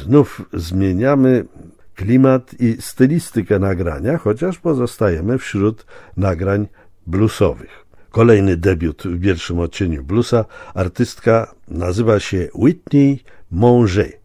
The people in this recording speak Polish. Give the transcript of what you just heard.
znów zmieniamy klimat i stylistykę nagrania, chociaż pozostajemy wśród nagrań bluesowych. Kolejny debiut w pierwszym odcieniu bluesa. Artystka nazywa się Whitney Monge.